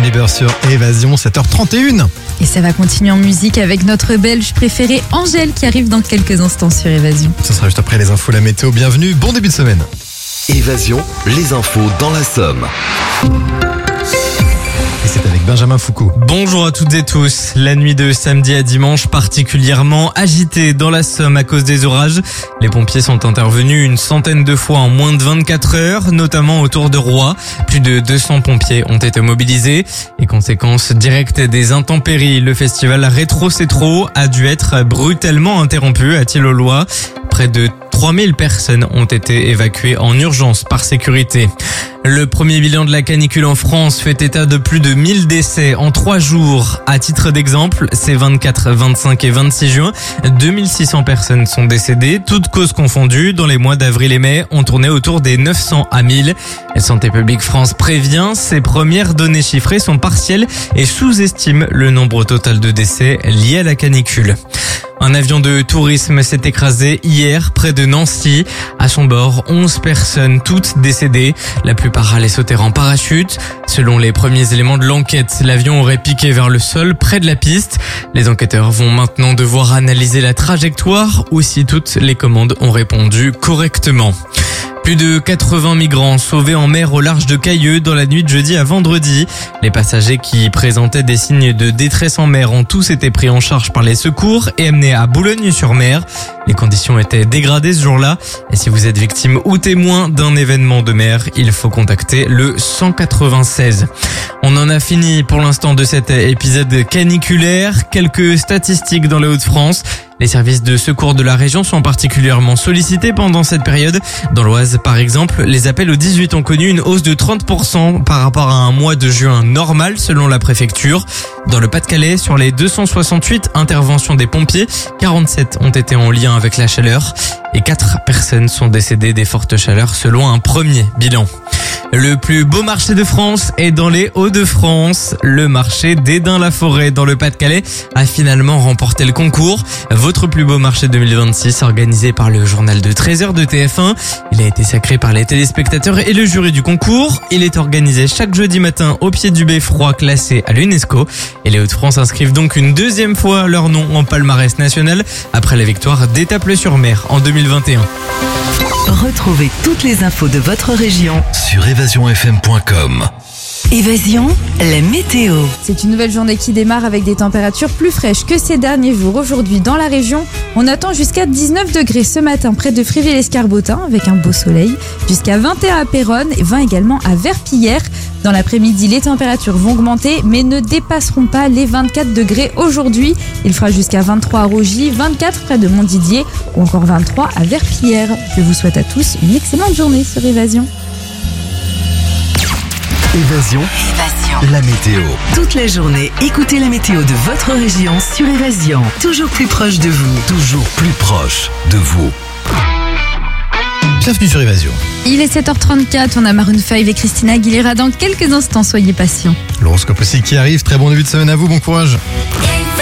Bieber sur Évasion, 7h31. Et ça va continuer en musique avec notre Belge préférée Angèle qui arrive dans quelques instants sur Évasion. Ce sera juste après les infos, la météo. Bienvenue, bon début de semaine. Évasion, les infos dans la Somme. Et c'est avec Benjamin Foucault. Bonjour à toutes et tous. La nuit de samedi à dimanche particulièrement agitée dans la Somme à cause des orages. Les pompiers sont intervenus une centaine de fois en moins de 24 heures, notamment autour de Roye. Plus de 200 pompiers ont été mobilisés. Et conséquence directe des intempéries, le festival Rétro C'est Trop a dû être brutalement interrompu à Thil-aux-Lois. Près de 3000 personnes ont été évacuées en urgence par sécurité. Le premier bilan de la canicule en France fait état de plus de 1000 décès en 3 jours. À titre d'exemple, ces 24, 25 et 26 juin, 2600 personnes sont décédées, toutes causes confondues. Dans les mois d'avril et mai, on tournait autour des 900 à 1000. Santé publique France prévient, ces premières données chiffrées sont partielles et sous-estiment le nombre total de décès liés à la canicule. Un avion de tourisme s'est écrasé hier près de Nancy. À son bord, 11 personnes, toutes décédées. La plupart allaient sauter en parachute. Selon les premiers éléments de l'enquête, l'avion aurait piqué vers le sol près de la piste. Les enquêteurs vont maintenant devoir analyser la trajectoire ou si toutes les commandes ont répondu correctement. Plus de 80 migrants sauvés en mer au large de Cayeux dans la nuit de jeudi à vendredi. Les passagers qui présentaient des signes de détresse en mer ont tous été pris en charge par les secours et amenés à Boulogne-sur-Mer. Les conditions étaient dégradées ce jour-là. Et si vous êtes victime ou témoin d'un événement de mer, il faut contacter le 196. On en a fini pour l'instant de cet épisode caniculaire. Quelques statistiques dans les Hauts-de-France. Les services de secours de la région sont particulièrement sollicités pendant cette période. Dans l'Oise, par exemple, les appels au 18 ont connu une hausse de 30% par rapport à un mois de juin normal selon la préfecture. Dans le Pas-de-Calais, sur les 268 interventions des pompiers, 47 ont été en lien avec la chaleur et 4 personnes sont décédées des fortes chaleurs selon un premier bilan. Le plus beau marché de France est dans les Hauts-de-France. Le marché d'Hédin-la-Forêt dans le Pas-de-Calais a finalement remporté le concours. Votre plus beau marché 2026 organisé par le journal de 13h de TF1. Il a été sacré par les téléspectateurs et le jury du concours. Il est organisé chaque jeudi matin au pied du Beffroi classé à l'UNESCO. Et les Hauts-de-France inscrivent donc une deuxième fois leur nom en palmarès national après la victoire d'Étaples-sur-Mer en 2021. Retrouvez toutes les infos de votre région Sur évasionfm.com. Évasion, la météo. C'est une nouvelle journée qui démarre avec des températures plus fraîches que ces derniers jours. Aujourd'hui, dans la région, on attend jusqu'à 19 degrés ce matin près de Fréville-Escarbotin avec un beau soleil. Jusqu'à 21 à Péronne et 20 également à Verpillière. Dans l'après-midi, les températures vont augmenter mais ne dépasseront pas les 24 degrés aujourd'hui. Il fera jusqu'à 23 à Rogy, 24 près de Montdidier ou encore 23 à Verpillière. Je vous souhaite à tous une excellente journée sur Évasion. Évasion, la météo. Toute la journée, écoutez la météo de votre région sur Évasion. Toujours plus proche de vous. Toujours plus proche de vous. Bienvenue sur Évasion. Il est 7h34, on a Maroon 5 et Christina Aguilera dans quelques instants, soyez patients. L'horoscope aussi qui arrive, très bon début de semaine à vous, bon courage.